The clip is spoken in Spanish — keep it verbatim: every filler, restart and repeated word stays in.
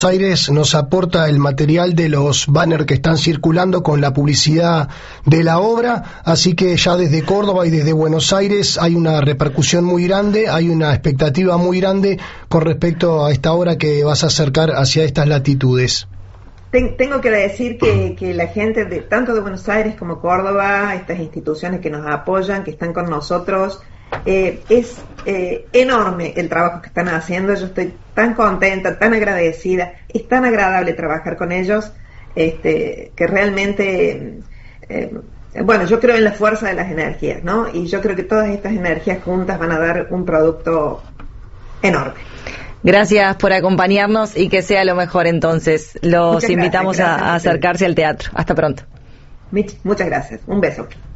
Aires nos aporta el material de los banners que están circulando con la publicidad de la obra, así que ya desde Córdoba y desde Buenos Aires hay una repercusión muy grande, hay una expectativa muy grande con respecto a esta obra que vas a acercar hacia estas latitudes. Tengo que decir que, que la gente de tanto de Buenos Aires como Córdoba, estas instituciones que nos apoyan, que están con nosotros, eh, es eh, enorme el trabajo que están haciendo. Yo estoy tan contenta, tan agradecida, es tan agradable trabajar con ellos, este, que realmente, eh, bueno, yo creo en la fuerza de las energías, ¿no? Y yo creo que todas estas energías juntas van a dar un producto enorme. Gracias por acompañarnos y que sea lo mejor entonces. Los Muchas invitamos gracias, gracias a, a acercarse al teatro. Hasta pronto. Muchas gracias. Un beso.